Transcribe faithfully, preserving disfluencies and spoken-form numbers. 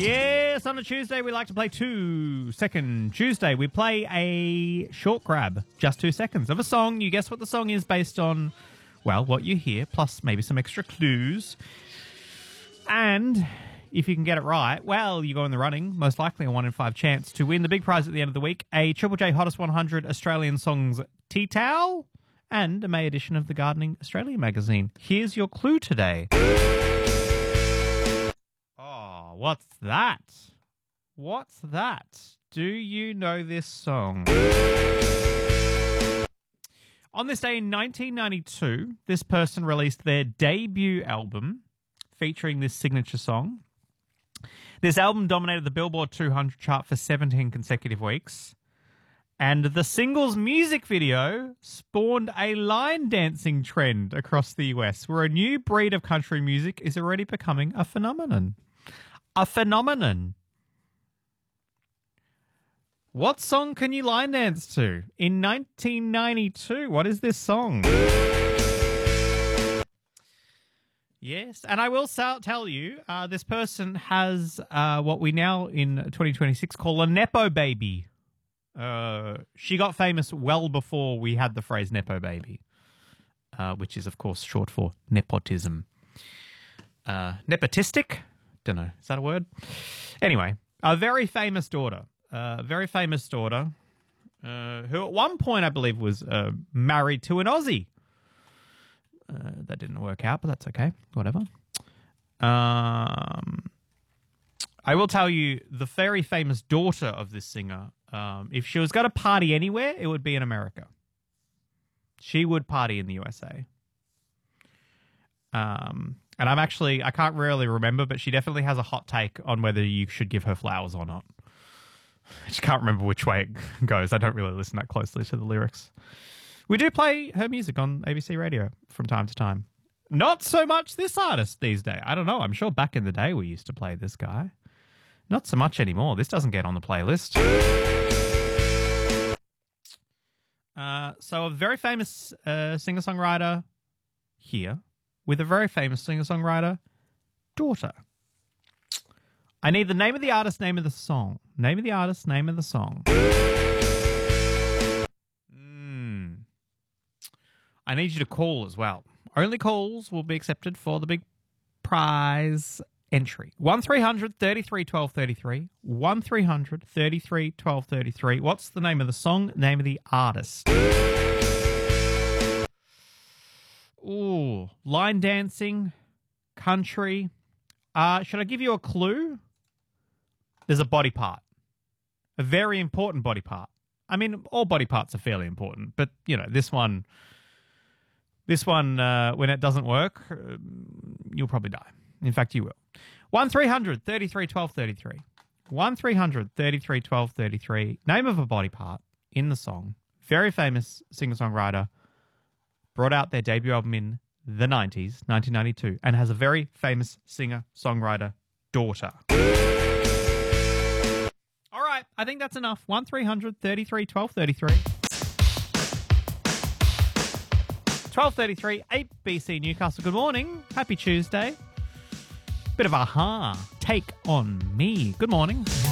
Yes, on a Tuesday we like to play Two Second Tuesday. We play a short grab, just two seconds, of a song. You guess what the song is based on, well, what you hear, plus maybe some extra clues. And if you can get it right, well, you go in the running, most likely a one in five chance to win the big prize at the end of the week, a Triple J Hottest one hundred Australian Songs tea towel and a May edition of the Gardening Australia magazine. Here's your clue today. Oh, what's that? What's that? Do you know this song? On this day in nineteen ninety-two, this person released their debut album featuring this signature song. This album dominated the Billboard two hundred chart for seventeen consecutive weeks. And the single's music video spawned a line dancing trend across the U S, where a new breed of country music is already becoming a phenomenon. A phenomenon. What song can you line dance to? In nineteen ninety-two, what is this song? Yes, and I will tell you, uh, this person has uh, what we now in twenty twenty-six call a Nepo baby. Uh, she got famous well before we had the phrase Nepo baby, uh, which is, of course, short for nepotism. Uh, nepotistic? Don't know. Is that a word? Anyway, a very famous daughter. A uh, very famous daughter uh, who at one point, I believe, was uh, married to an Aussie. Uh, that didn't work out, but that's okay. Whatever. Um, I will tell you, the very famous daughter of this singer, um, if she was going to party anywhere, it would be in America. She would party in the U S A. Um, and I'm actually, I can't really remember, but she definitely has a hot take on whether you should give her flowers or not. I just can't remember which way it goes. I don't really listen that closely to the lyrics. We do play her music on A B C Radio from time to time. Not so much this artist these days. I don't know. I'm sure back in the day we used to play this guy. Not so much anymore. This doesn't get on the playlist. Uh, so a very famous uh, singer-songwriter here with a very famous singer-songwriter daughter. I need the name of the artist, name of the song. Name of the artist, name of the song. Mm. I need you to call as well. Only calls will be accepted for the big prize entry. one three hundred thirty-three twelve thirty-three. one three hundred thirty-three twelve thirty-three. What's the name of the song? Name of the artist. Ooh, line dancing, country. Uh, should I give you a clue? There's a body part. A very important body part. I mean, all body parts are fairly important, but, you know, this one, this one, uh, when it doesn't work, uh, you'll probably die. In fact, you will. one three hundred thirty-three twelve thirty-three. one three hundred thirty-three twelve thirty-three. Name of a body part in the song. Very famous singer-songwriter. Brought out their debut album in the nineties, nineteen ninety-two, and has a very famous singer-songwriter daughter. All right, I think that's enough. one three hundred thirty-three twelve thirty-three. twelve thirty-three, eight B C Newcastle. Good morning. Happy Tuesday. Bit of a ha take on me. Good morning.